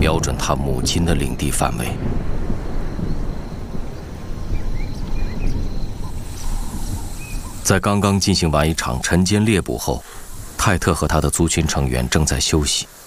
瞄准他母亲的领地范围。在刚刚进行完一场晨间猎捕后，泰特和他的族群成员正在休息。